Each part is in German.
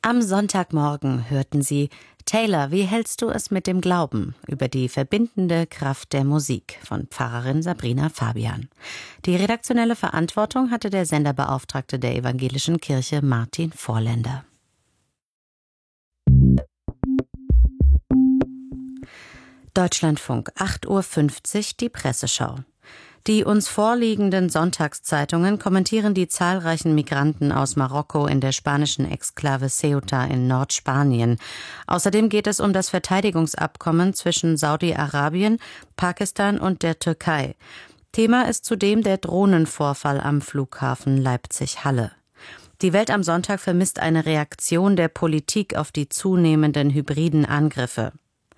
Am Sonntagmorgen hörten Sie Taylor, wie hältst du es mit dem Glauben? Über die verbindende Kraft der Musik von Pfarrerin Sabrina Fabian. Die redaktionelle Verantwortung hatte der Senderbeauftragte der Evangelischen Kirche Martin Vorländer. Deutschlandfunk, 8:50 Uhr, die Presseschau. Die uns vorliegenden Sonntagszeitungen kommentieren die zahlreichen Migranten aus Marokko in der spanischen Exklave Ceuta in Nordspanien. Außerdem geht es um das Verteidigungsabkommen zwischen Saudi-Arabien, Pakistan und der Türkei. Thema ist zudem der Drohnenvorfall am Flughafen Leipzig-Halle. Die Welt am Sonntag vermisst eine Reaktion der Politik auf die zunehmenden hybriden Angriffe.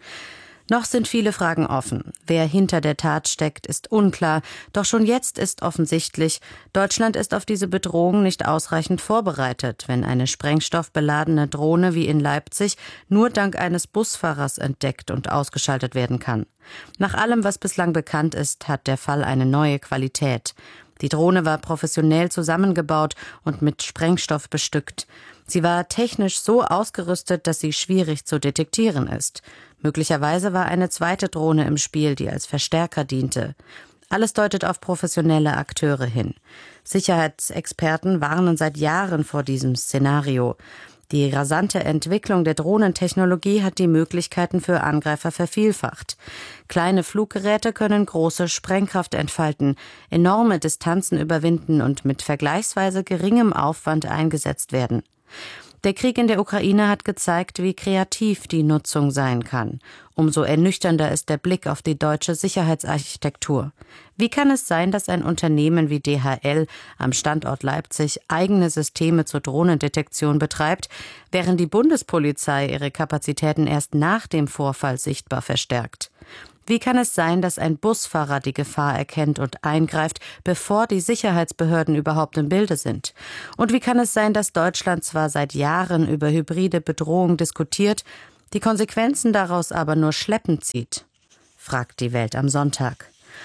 Noch sind viele Fragen offen. Wer hinter der Tat steckt, ist unklar. Doch schon jetzt ist offensichtlich, Deutschland ist auf diese Bedrohung nicht ausreichend vorbereitet, wenn eine sprengstoffbeladene Drohne wie in Leipzig nur dank eines Busfahrers entdeckt und ausgeschaltet werden kann. Nach allem, was bislang bekannt ist, hat der Fall eine neue Qualität. Die Drohne war professionell zusammengebaut und mit Sprengstoff bestückt. Sie war technisch so ausgerüstet, dass sie schwierig zu detektieren ist. Möglicherweise war eine zweite Drohne im Spiel, die als Verstärker diente. Alles deutet auf professionelle Akteure hin. Sicherheitsexperten warnen seit Jahren vor diesem Szenario. Die rasante Entwicklung der Drohnentechnologie hat die Möglichkeiten für Angreifer vervielfacht. Kleine Fluggeräte können große Sprengkraft entfalten, enorme Distanzen überwinden und mit vergleichsweise geringem Aufwand eingesetzt werden. Der Krieg in der Ukraine hat gezeigt, wie kreativ die Nutzung sein kann. Umso ernüchternder ist der Blick auf die deutsche Sicherheitsarchitektur. Wie kann es sein, dass ein Unternehmen wie DHL am Standort Leipzig eigene Systeme zur Drohnendetektion betreibt, während die Bundespolizei ihre Kapazitäten erst nach dem Vorfall sichtbar verstärkt? Wie kann es sein, dass ein Busfahrer die Gefahr erkennt und eingreift, bevor die Sicherheitsbehörden überhaupt im Bilde sind? Und wie kann es sein, dass Deutschland zwar seit Jahren über hybride Bedrohung diskutiert, die Konsequenzen daraus aber nur schleppend zieht? Fragt die Welt am Sonntag.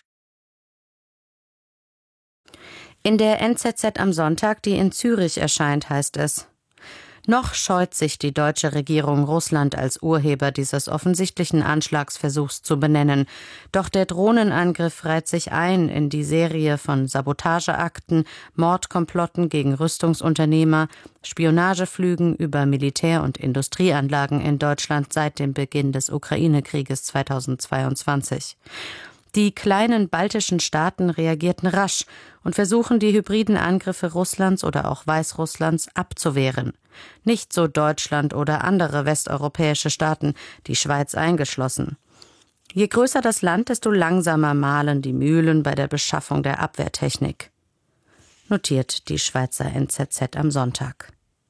In der NZZ am Sonntag, die in Zürich erscheint, heißt es: Noch scheut sich die deutsche Regierung, Russland als Urheber dieses offensichtlichen Anschlagsversuchs zu benennen. Doch der Drohnenangriff reiht sich ein in die Serie von Sabotageakten, Mordkomplotten gegen Rüstungsunternehmer, Spionageflügen über Militär- und Industrieanlagen in Deutschland seit dem Beginn des Ukraine-Krieges 2022. Die kleinen baltischen Staaten reagierten rasch und versuchen, die hybriden Angriffe Russlands oder auch Weißrusslands abzuwehren. Nicht so Deutschland oder andere westeuropäische Staaten, die Schweiz eingeschlossen. Je größer das Land, desto langsamer mahlen die Mühlen bei der Beschaffung der Abwehrtechnik. Notiert die Schweizer NZZ am Sonntag.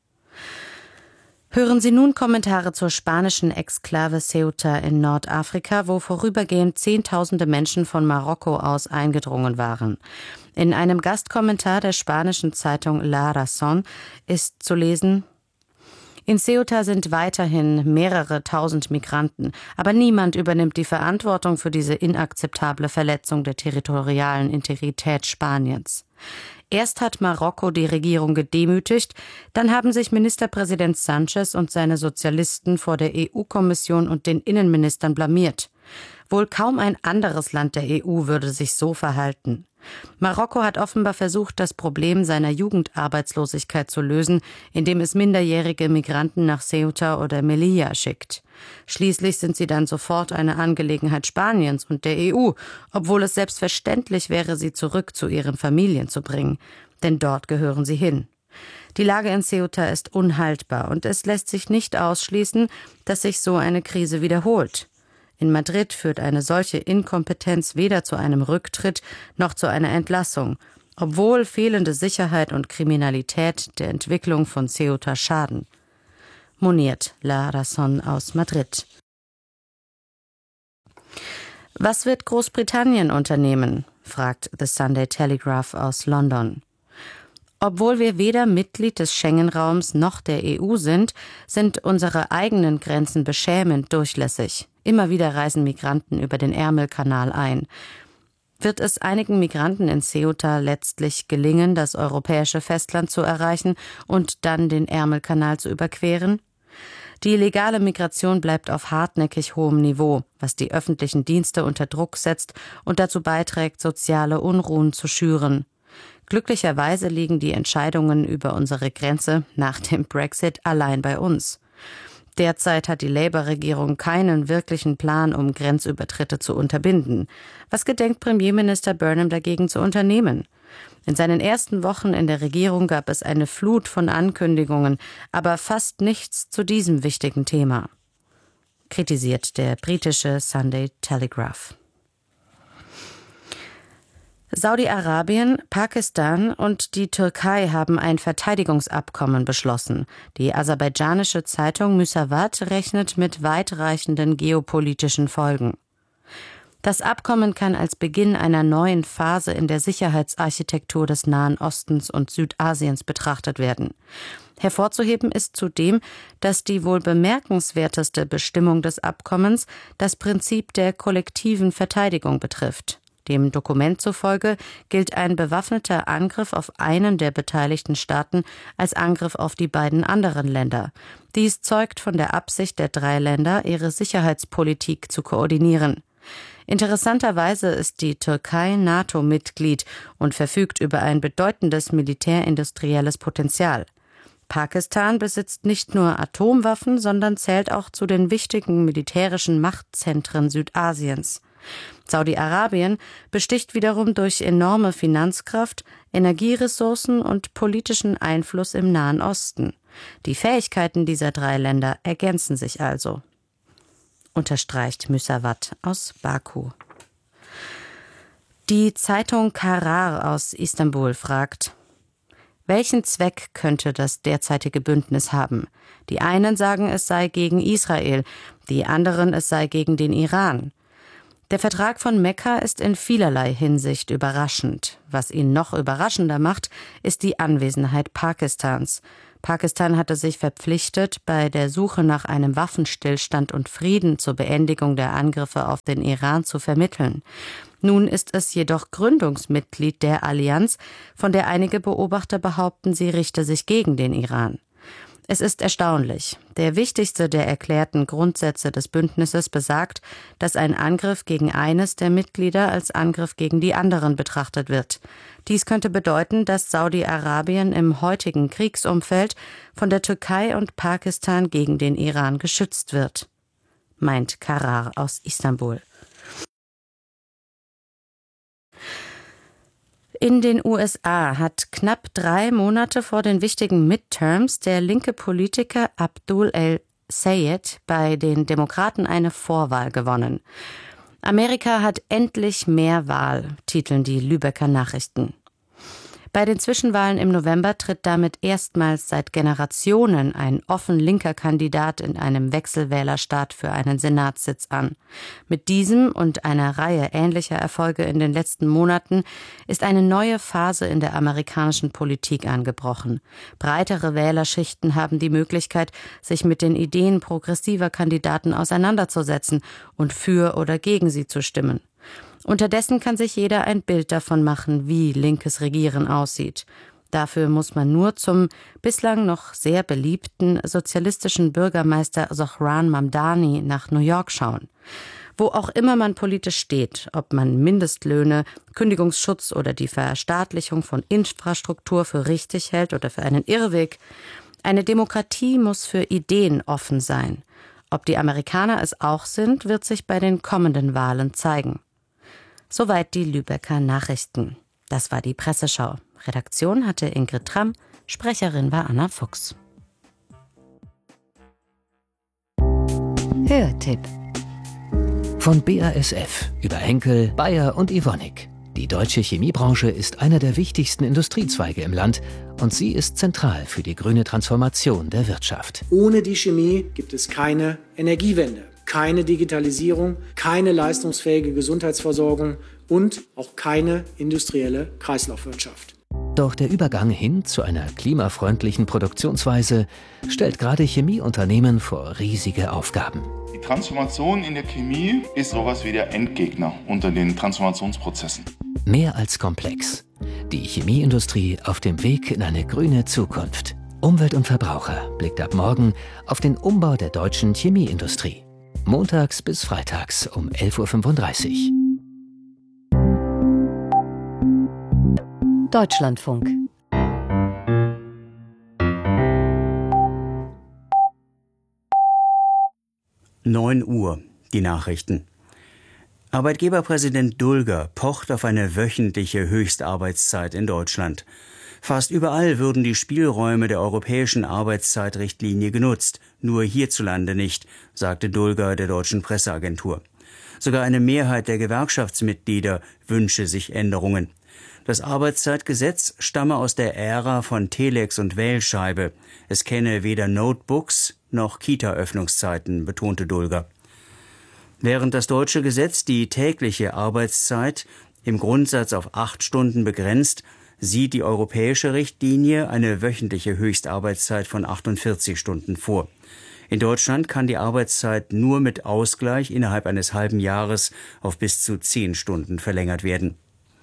Hören Sie nun Kommentare zur spanischen Exklave Ceuta in Nordafrika, wo vorübergehend Zehntausende Menschen von Marokko aus eingedrungen waren. In einem Gastkommentar der spanischen Zeitung La Razón ist zu lesen: In Ceuta sind weiterhin mehrere tausend Migranten, aber niemand übernimmt die Verantwortung für diese inakzeptable Verletzung der territorialen Integrität Spaniens. Erst hat Marokko die Regierung gedemütigt, dann haben sich Ministerpräsident Sánchez und seine Sozialisten vor der EU-Kommission und den Innenministern blamiert. Wohl kaum ein anderes Land der EU würde sich so verhalten. Marokko hat offenbar versucht, das Problem seiner Jugendarbeitslosigkeit zu lösen, indem es minderjährige Migranten nach Ceuta oder Melilla schickt. Schließlich sind sie dann sofort eine Angelegenheit Spaniens und der EU, obwohl es selbstverständlich wäre, sie zurück zu ihren Familien zu bringen. Denn dort gehören sie hin. Die Lage in Ceuta ist unhaltbar und es lässt sich nicht ausschließen, dass sich so eine Krise wiederholt. In Madrid führt eine solche Inkompetenz weder zu einem Rücktritt noch zu einer Entlassung, obwohl fehlende Sicherheit und Kriminalität der Entwicklung von Ceuta schaden. Moniert La Razón aus Madrid. Was wird Großbritannien unternehmen? Fragt The Sunday Telegraph aus London. Obwohl wir weder Mitglied des Schengen-Raums noch der EU sind, sind unsere eigenen Grenzen beschämend durchlässig. Immer wieder reisen Migranten über den Ärmelkanal ein. Wird es einigen Migranten in Ceuta letztlich gelingen, das europäische Festland zu erreichen und dann den Ärmelkanal zu überqueren? Die legale Migration bleibt auf hartnäckig hohem Niveau, was die öffentlichen Dienste unter Druck setzt und dazu beiträgt, soziale Unruhen zu schüren. Glücklicherweise liegen die Entscheidungen über unsere Grenze nach dem Brexit allein bei uns. Derzeit hat die Labour-Regierung keinen wirklichen Plan, um Grenzübertritte zu unterbinden. Was gedenkt Premierminister Burnham dagegen zu unternehmen? In seinen ersten Wochen in der Regierung gab es eine Flut von Ankündigungen, aber fast nichts zu diesem wichtigen Thema, kritisiert der britische Sunday Telegraph. Saudi-Arabien, Pakistan und die Türkei haben ein Verteidigungsabkommen beschlossen. Die aserbaidschanische Zeitung Müsavat rechnet mit weitreichenden geopolitischen Folgen. Das Abkommen kann als Beginn einer neuen Phase in der Sicherheitsarchitektur des Nahen Ostens und Südasiens betrachtet werden. Hervorzuheben ist zudem, dass die wohl bemerkenswerteste Bestimmung des Abkommens das Prinzip der kollektiven Verteidigung betrifft. Dem Dokument zufolge gilt ein bewaffneter Angriff auf einen der beteiligten Staaten als Angriff auf die beiden anderen Länder. Dies zeugt von der Absicht der 3 Länder, ihre Sicherheitspolitik zu koordinieren. Interessanterweise ist die Türkei NATO-Mitglied und verfügt über ein bedeutendes militärindustrielles Potenzial. Pakistan besitzt nicht nur Atomwaffen, sondern zählt auch zu den wichtigen militärischen Machtzentren Südasiens. Saudi-Arabien besticht wiederum durch enorme Finanzkraft, Energieressourcen und politischen Einfluss im Nahen Osten. Die Fähigkeiten dieser 3 Länder ergänzen sich also, unterstreicht Müsavat aus Baku. Die Zeitung Karar aus Istanbul fragt: Welchen Zweck könnte das derzeitige Bündnis haben? Die einen sagen, es sei gegen Israel, die anderen, es sei gegen den Iran. Der Vertrag von Mekka ist in vielerlei Hinsicht überraschend. Was ihn noch überraschender macht, ist die Anwesenheit Pakistans. Pakistan hatte sich verpflichtet, bei der Suche nach einem Waffenstillstand und Frieden zur Beendigung der Angriffe auf den Iran zu vermitteln. Nun ist es jedoch Gründungsmitglied der Allianz, von der einige Beobachter behaupten, sie richte sich gegen den Iran. Es ist erstaunlich. Der wichtigste der erklärten Grundsätze des Bündnisses besagt, dass ein Angriff gegen eines der Mitglieder als Angriff gegen die anderen betrachtet wird. Dies könnte bedeuten, dass Saudi-Arabien im heutigen Kriegsumfeld von der Türkei und Pakistan gegen den Iran geschützt wird, meint Karar aus Istanbul. In den USA hat knapp 3 Monate vor den wichtigen Midterms der linke Politiker Abdul El-Sayed bei den Demokraten eine Vorwahl gewonnen. Amerika hat endlich mehr Wahl, titeln die Lübecker Nachrichten. Bei den Zwischenwahlen im November tritt damit erstmals seit Generationen ein offen linker Kandidat in einem Wechselwählerstaat für einen Senatssitz an. Mit diesem und einer Reihe ähnlicher Erfolge in den letzten Monaten ist eine neue Phase in der amerikanischen Politik angebrochen. Breitere Wählerschichten haben die Möglichkeit, sich mit den Ideen progressiver Kandidaten auseinanderzusetzen und für oder gegen sie zu stimmen. Unterdessen kann sich jeder ein Bild davon machen, wie linkes Regieren aussieht. Dafür muss man nur zum bislang noch sehr beliebten sozialistischen Bürgermeister Zohran Mamdani nach New York schauen. Wo auch immer man politisch steht, ob man Mindestlöhne, Kündigungsschutz oder die Verstaatlichung von Infrastruktur für richtig hält oder für einen Irrweg, eine Demokratie muss für Ideen offen sein. Ob die Amerikaner es auch sind, wird sich bei den kommenden Wahlen zeigen. Soweit die Lübecker Nachrichten. Das war die Presseschau. Redaktion hatte Ingrid Tramm, Sprecherin war Anna Fuchs. Hörtipp von BASF über Henkel, Bayer und Evonik. Die deutsche Chemiebranche ist einer der wichtigsten Industriezweige im Land und sie ist zentral für die grüne Transformation der Wirtschaft. Ohne die Chemie gibt es keine Energiewende, keine Digitalisierung, keine leistungsfähige Gesundheitsversorgung und auch keine industrielle Kreislaufwirtschaft. Doch der Übergang hin zu einer klimafreundlichen Produktionsweise stellt gerade Chemieunternehmen vor riesige Aufgaben. Die Transformation in der Chemie ist sowas wie der Endgegner unter den Transformationsprozessen. Mehr als komplex. Die Chemieindustrie auf dem Weg in eine grüne Zukunft. Umwelt und Verbraucher blickt ab morgen auf den Umbau der deutschen Chemieindustrie. Montags bis freitags um 11:35 Uhr. Deutschlandfunk. Uhr, die Nachrichten. Arbeitgeberpräsident Dulger pocht auf eine wöchentliche Höchstarbeitszeit in Deutschland. Fast überall würden die Spielräume der europäischen Arbeitszeitrichtlinie genutzt, nur hierzulande nicht, sagte Dulger der deutschen Presseagentur. Sogar eine Mehrheit der Gewerkschaftsmitglieder wünsche sich Änderungen. Das Arbeitszeitgesetz stamme aus der Ära von Telex und Wählscheibe. Es kenne weder Notebooks noch Kita-Öffnungszeiten, betonte Dulger. Während das deutsche Gesetz die tägliche Arbeitszeit im Grundsatz auf 8 Stunden begrenzt, sieht die europäische Richtlinie eine wöchentliche Höchstarbeitszeit von 48 Stunden vor. In Deutschland kann die Arbeitszeit nur mit Ausgleich innerhalb eines halben Jahres auf bis zu 10 Stunden verlängert werden.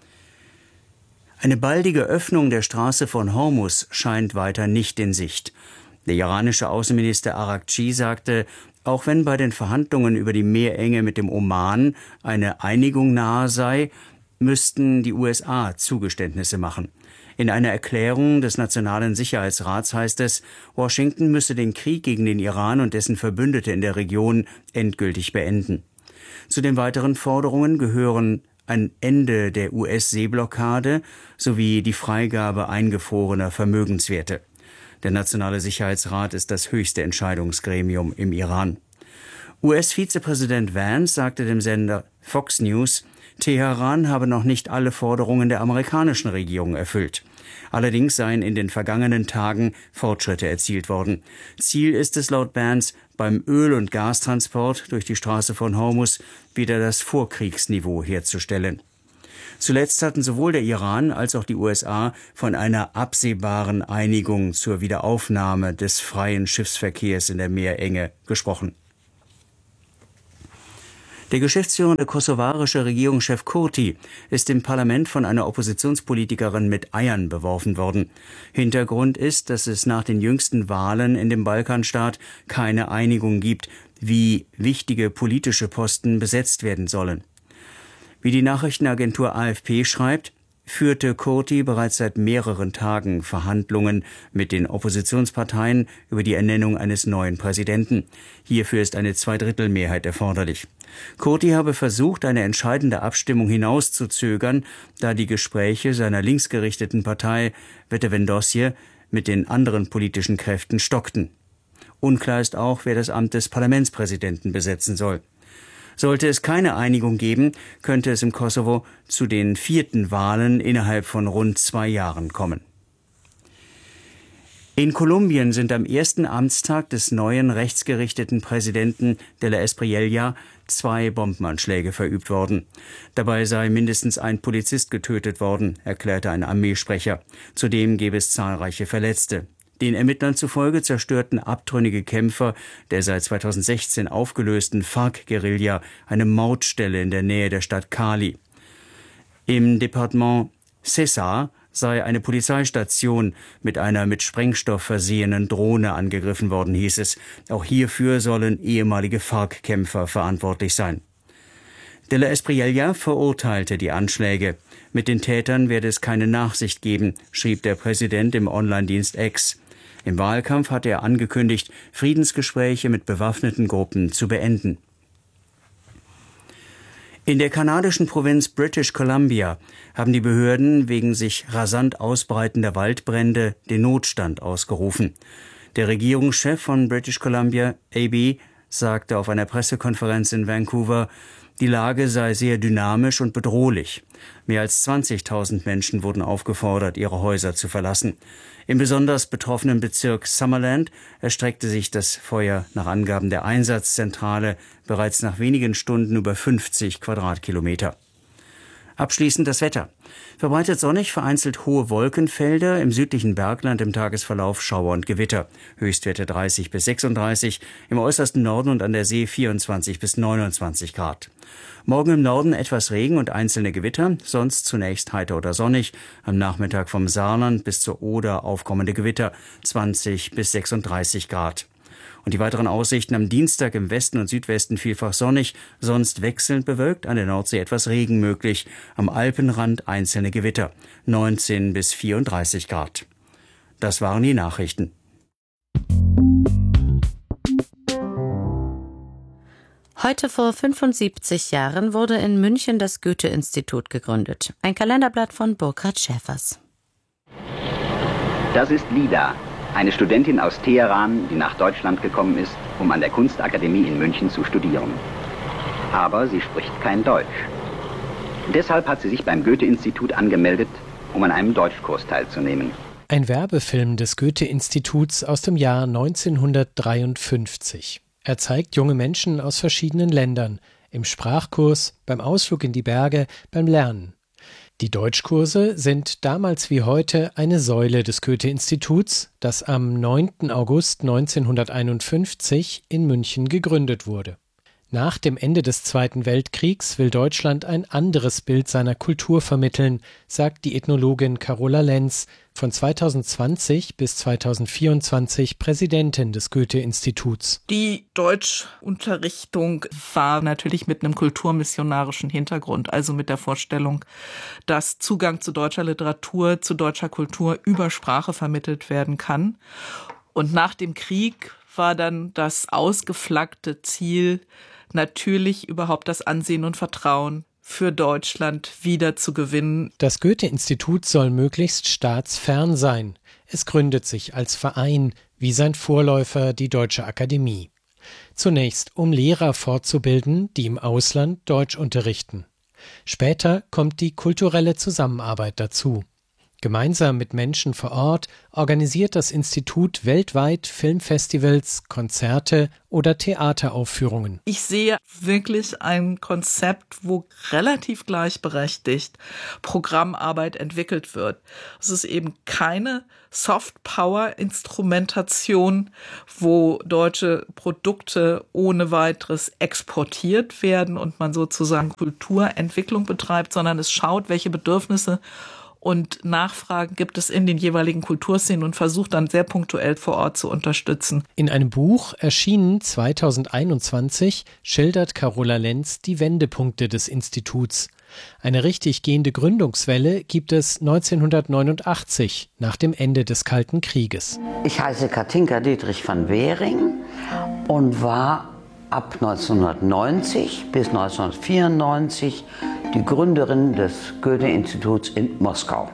Eine baldige Öffnung der Straße von Hormuz scheint weiter nicht in Sicht. Der iranische Außenminister Araghchi sagte, auch wenn bei den Verhandlungen über die Meerenge mit dem Oman eine Einigung nahe sei, müssten die USA Zugeständnisse machen. In einer Erklärung des Nationalen Sicherheitsrats heißt es, Washington müsse den Krieg gegen den Iran und dessen Verbündete in der Region endgültig beenden. Zu den weiteren Forderungen gehören ein Ende der US-Seeblockade sowie die Freigabe eingefrorener Vermögenswerte. Der Nationale Sicherheitsrat ist das höchste Entscheidungsgremium im Iran. US-Vizepräsident Vance sagte dem Sender Fox News, Teheran habe noch nicht alle Forderungen der amerikanischen Regierung erfüllt. Allerdings seien in den vergangenen Tagen Fortschritte erzielt worden. Ziel ist es laut Vance, beim Öl- und Gastransport durch die Straße von Hormuz wieder das Vorkriegsniveau herzustellen. Zuletzt hatten sowohl der Iran als auch die USA von einer absehbaren Einigung zur Wiederaufnahme des freien Schiffsverkehrs in der Meerenge gesprochen. Der geschäftsführende kosovarische Regierungschef Kurti ist im Parlament von einer Oppositionspolitikerin mit Eiern beworfen worden. Hintergrund ist, dass es nach den jüngsten Wahlen in dem Balkanstaat keine Einigung gibt, wie wichtige politische Posten besetzt werden sollen. Wie die Nachrichtenagentur AFP schreibt, führte Kurti bereits seit mehreren Tagen Verhandlungen mit den Oppositionsparteien über die Ernennung eines neuen Präsidenten. Hierfür ist eine Zweidrittelmehrheit erforderlich. Kurti habe versucht, eine entscheidende Abstimmung hinauszuzögern, da die Gespräche seiner linksgerichteten Partei Vetevendosje mit den anderen politischen Kräften stockten. Unklar ist auch, wer das Amt des Parlamentspräsidenten besetzen soll. Sollte es keine Einigung geben, könnte es im Kosovo zu den 4. Wahlen innerhalb von rund 2 Jahren kommen. In Kolumbien sind am ersten Amtstag des neuen rechtsgerichteten Präsidenten de la Espriella 2 Bombenanschläge verübt worden. Dabei sei mindestens ein Polizist getötet worden, erklärte ein Armeesprecher. Zudem gäbe es zahlreiche Verletzte. Den Ermittlern zufolge zerstörten abtrünnige Kämpfer der seit 2016 aufgelösten FARC-Guerilla eine Mautstelle in der Nähe der Stadt Cali. Im Departement Cesar sei eine Polizeistation mit einer mit Sprengstoff versehenen Drohne angegriffen worden, hieß es. Auch hierfür sollen ehemalige FARC-Kämpfer verantwortlich sein. De la Espriella verurteilte die Anschläge. Mit den Tätern werde es keine Nachsicht geben, schrieb der Präsident im Online-Dienst X. Im Wahlkampf hatte er angekündigt, Friedensgespräche mit bewaffneten Gruppen zu beenden. In der kanadischen Provinz British Columbia haben die Behörden wegen sich rasant ausbreitender Waldbrände den Notstand ausgerufen. Der Regierungschef von British Columbia, AB, sagte auf einer Pressekonferenz in Vancouver, die Lage sei sehr dynamisch und bedrohlich. Mehr als 20.000 Menschen wurden aufgefordert, ihre Häuser zu verlassen. Im besonders betroffenen Bezirk Summerland erstreckte sich das Feuer nach Angaben der Einsatzzentrale bereits nach wenigen Stunden über 50 Quadratkilometer. Abschließend das Wetter. Verbreitet sonnig, vereinzelt hohe Wolkenfelder, im südlichen Bergland im Tagesverlauf Schauer und Gewitter. Höchstwerte 30 bis 36, im äußersten Norden und an der See 24 bis 29 Grad. Morgen im Norden etwas Regen und einzelne Gewitter, sonst zunächst heiter oder sonnig. Am Nachmittag vom Saarland bis zur Oder aufkommende Gewitter, 20 bis 36 Grad. Und die weiteren Aussichten: am Dienstag im Westen und Südwesten vielfach sonnig, sonst wechselnd bewölkt, an der Nordsee etwas Regen möglich, am Alpenrand einzelne Gewitter, 19 bis 34 Grad. Das waren die Nachrichten. Heute vor 75 Jahren wurde in München das Goethe-Institut gegründet. Ein Kalenderblatt von Burkhard Schäfers. Das ist Lida, eine Studentin aus Teheran, die nach Deutschland gekommen ist, um an der Kunstakademie in München zu studieren. Aber sie spricht kein Deutsch. Deshalb hat sie sich beim Goethe-Institut angemeldet, um an einem Deutschkurs teilzunehmen. Ein Werbefilm des Goethe-Instituts aus dem Jahr 1953. Er zeigt junge Menschen aus verschiedenen Ländern, im Sprachkurs, beim Ausflug in die Berge, beim Lernen. Die Deutschkurse sind damals wie heute eine Säule des Goethe-Instituts, das am 9. August 1951 in München gegründet wurde. Nach dem Ende des Zweiten Weltkriegs will Deutschland ein anderes Bild seiner Kultur vermitteln, sagt die Ethnologin Carola Lenz, von 2020 bis 2024 Präsidentin des Goethe-Instituts. Die Deutschunterrichtung war natürlich mit einem kulturmissionarischen Hintergrund, also mit der Vorstellung, dass Zugang zu deutscher Literatur, zu deutscher Kultur über Sprache vermittelt werden kann. Und nach dem Krieg war dann das ausgeflaggte Ziel, natürlich überhaupt das Ansehen und Vertrauen für Deutschland wieder zu gewinnen. Das Goethe-Institut soll möglichst staatsfern sein. Es gründet sich als Verein, wie sein Vorläufer, die Deutsche Akademie. Zunächst, um Lehrer fortzubilden, die im Ausland Deutsch unterrichten. Später kommt die kulturelle Zusammenarbeit dazu. Gemeinsam mit Menschen vor Ort organisiert das Institut weltweit Filmfestivals, Konzerte oder Theateraufführungen. Ich sehe wirklich ein Konzept, wo relativ gleichberechtigt Programmarbeit entwickelt wird. Es ist eben keine Soft-Power-Instrumentation, wo deutsche Produkte ohne weiteres exportiert werden und man sozusagen Kulturentwicklung betreibt, sondern es schaut, welche Bedürfnisse und Nachfragen gibt es in den jeweiligen Kulturszenen und versucht dann sehr punktuell vor Ort zu unterstützen. In einem Buch, erschienen 2021, schildert Carola Lenz die Wendepunkte des Instituts. Eine richtig gehende Gründungswelle gibt es 1989, nach dem Ende des Kalten Krieges. Ich heiße Katinka Dietrich van Weering und war ab 1990 bis 1994 die Gründerin des Goethe-Instituts in Moskau.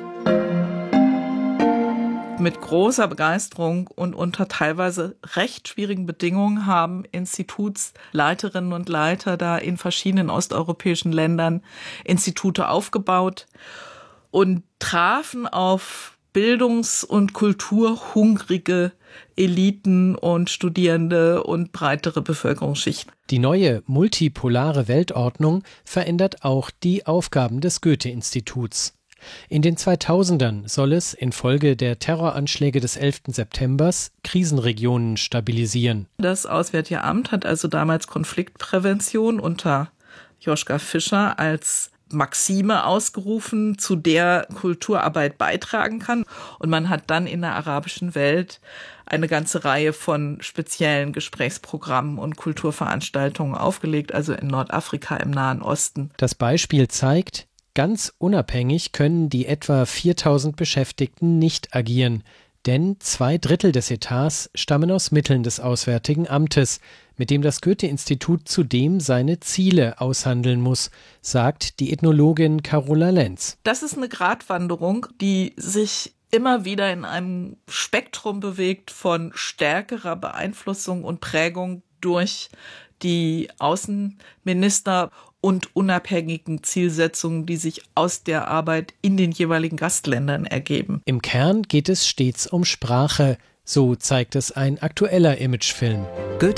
Mit großer Begeisterung und unter teilweise recht schwierigen Bedingungen haben Institutsleiterinnen und Leiter da in verschiedenen osteuropäischen Ländern Institute aufgebaut und trafen auf bildungs- und kulturhungrige Eliten und Studierende und breitere Bevölkerungsschichten. Die neue multipolare Weltordnung verändert auch die Aufgaben des Goethe-Instituts. In den 2000ern soll es infolge der Terroranschläge des 11. September Krisenregionen stabilisieren. Das Auswärtige Amt hat also damals Konfliktprävention unter Joschka Fischer als Maxime ausgerufen, zu der Kulturarbeit beitragen kann. Und man hat dann in der arabischen Welt eine ganze Reihe von speziellen Gesprächsprogrammen und Kulturveranstaltungen aufgelegt, also in Nordafrika, im Nahen Osten. Das Beispiel zeigt, ganz unabhängig können die etwa 4000 Beschäftigten nicht agieren, denn 2/3 des Etats stammen aus Mitteln des Auswärtigen Amtes, mit dem das Goethe-Institut zudem seine Ziele aushandeln muss, sagt die Ethnologin Carola Lenz. Das ist eine Gratwanderung, die sich immer wieder in einem Spektrum bewegt von stärkerer Beeinflussung und Prägung durch die Außenminister und unabhängigen Zielsetzungen, die sich aus der Arbeit in den jeweiligen Gastländern ergeben. Im Kern geht es stets um Sprache, so zeigt es ein aktueller Imagefilm.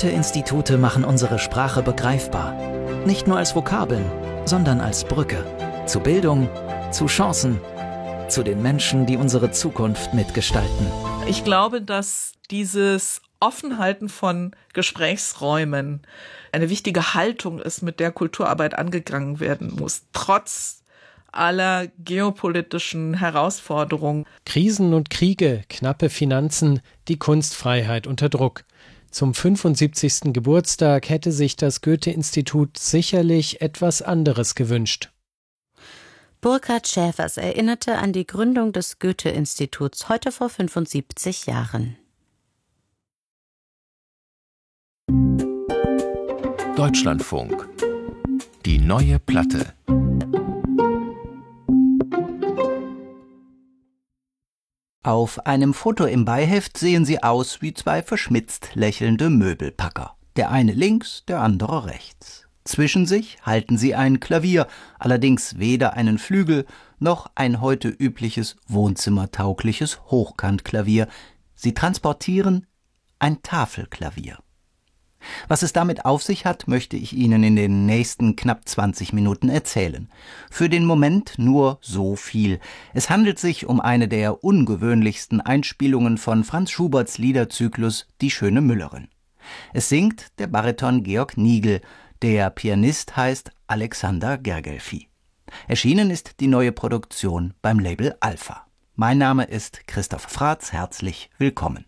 Goethe-Institute machen unsere Sprache begreifbar. Nicht nur als Vokabeln, sondern als Brücke. Zu Bildung, zu Chancen, zu den Menschen, die unsere Zukunft mitgestalten. Ich glaube, dass dieses Offenhalten von Gesprächsräumen eine wichtige Haltung ist, mit der Kulturarbeit angegangen werden muss, trotz aller geopolitischen Herausforderungen. Krisen und Kriege, knappe Finanzen, die Kunstfreiheit unter Druck. Zum 75. Geburtstag hätte sich das Goethe-Institut sicherlich etwas anderes gewünscht. Burkhard Schäfers erinnerte an die Gründung des Goethe-Instituts heute vor 75 Jahren. Deutschlandfunk. Die neue Platte. Auf einem Foto im Beiheft sehen sie aus wie zwei verschmitzt lächelnde Möbelpacker. Der eine links, der andere rechts. Zwischen sich halten sie ein Klavier, allerdings weder einen Flügel noch ein heute übliches wohnzimmertaugliches Hochkantklavier. Sie transportieren ein Tafelklavier. Was es damit auf sich hat, möchte ich Ihnen in den nächsten knapp 20 Minuten erzählen. Für den Moment nur so viel. Es handelt sich um eine der ungewöhnlichsten Einspielungen von Franz Schuberts Liederzyklus Die schöne Müllerin. Es singt der Bariton Georg Nigl, der Pianist heißt Alexander Gergelfi. Erschienen ist die neue Produktion beim Label Alpha. Mein Name ist Christoph Fratz, herzlich willkommen.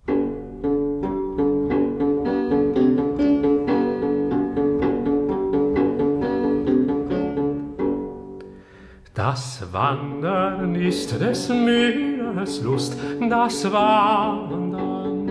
Das Wandern ist des Müllers Lust, das Wandern.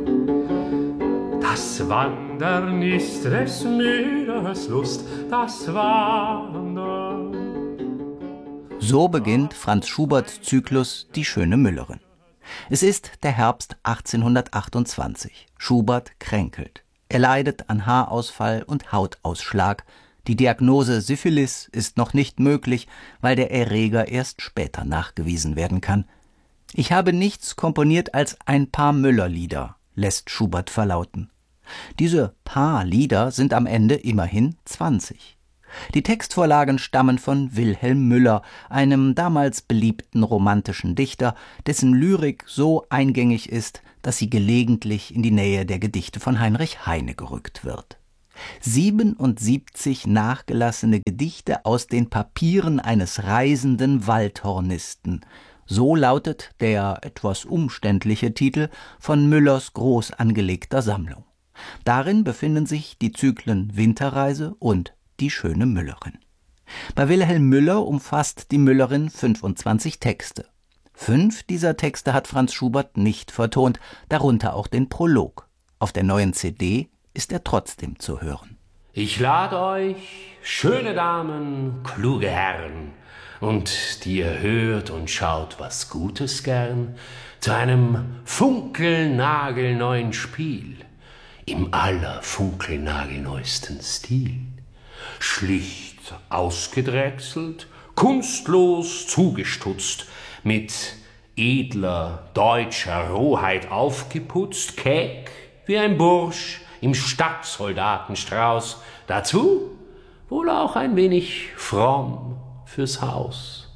Das Wandern ist des Müllers Lust, das Wandern. So beginnt Franz Schuberts Zyklus Die schöne Müllerin. Es ist der Herbst 1828. Schubert kränkelt. Er leidet an Haarausfall und Hautausschlag. Die Diagnose Syphilis ist noch nicht möglich, weil der Erreger erst später nachgewiesen werden kann. Ich habe nichts komponiert als ein paar Müllerlieder, lässt Schubert verlauten. Diese paar Lieder sind am Ende immerhin 20. Die Textvorlagen stammen von Wilhelm Müller, einem damals beliebten romantischen Dichter, dessen Lyrik so eingängig ist, dass sie gelegentlich in die Nähe der Gedichte von Heinrich Heine gerückt wird. 77 nachgelassene Gedichte aus den Papieren eines reisenden Waldhornisten. So lautet der etwas umständliche Titel von Müllers groß angelegter Sammlung. Darin befinden sich die Zyklen Winterreise und Die schöne Müllerin. Bei Wilhelm Müller umfasst die Müllerin 25 Texte. 5 dieser Texte hat Franz Schubert nicht vertont, darunter auch den Prolog. Auf der neuen CD ist er trotzdem zu hören. Ich lade euch, schöne Damen, kluge Herren, und die ihr hört und schaut was Gutes gern, zu einem funkelnagelneuen Spiel im allerfunkelnagelneuesten Stil. Schlicht ausgedrechselt, kunstlos zugestutzt, mit edler deutscher Rohheit aufgeputzt, keck wie ein Bursch im Stadtsoldatenstrauß, dazu wohl auch ein wenig fromm fürs Haus.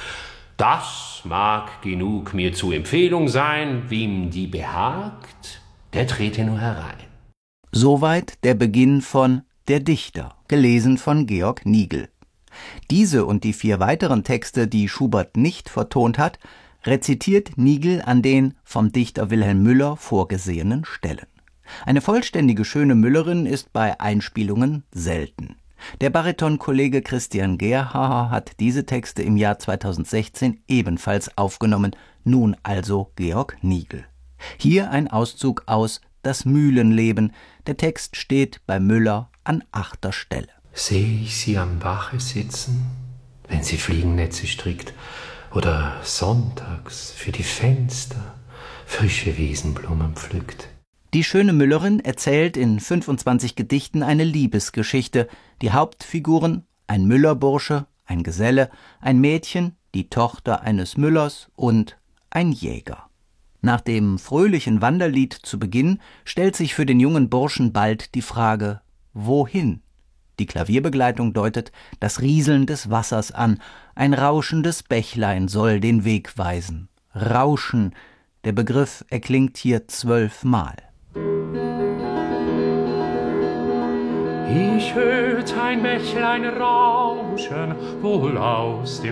Das mag genug mir zu Empfehlung sein, wem die behagt, der trete nur herein. Soweit der Beginn von Der Dichter, gelesen von Georg Nigl. Diese und die 4 weiteren Texte, die Schubert nicht vertont hat, rezitiert Nigl an den vom Dichter Wilhelm Müller vorgesehenen Stellen. Eine vollständige schöne Müllerin ist bei Einspielungen selten. Der Baritonkollege Christian Gerhaher hat diese Texte im Jahr 2016 ebenfalls aufgenommen, nun also Georg Nigl. Hier ein Auszug aus Das Mühlenleben. Der Text steht bei Müller an 8. Stelle. Sehe ich sie am Bache sitzen, wenn sie Fliegennetze strickt, oder sonntags für die Fenster frische Wiesenblumen pflückt. Die schöne Müllerin erzählt in 25 Gedichten eine Liebesgeschichte. Die Hauptfiguren: ein Müllerbursche, ein Geselle, ein Mädchen, die Tochter eines Müllers und ein Jäger. Nach dem fröhlichen Wanderlied zu Beginn stellt sich für den jungen Burschen bald die Frage: Wohin? Die Klavierbegleitung deutet das Rieseln des Wassers an. Ein rauschendes Bächlein soll den Weg weisen. Rauschen, der Begriff erklingt hier 12 Mal. Ich hört ein Bächlein rauschen, wohl aus dem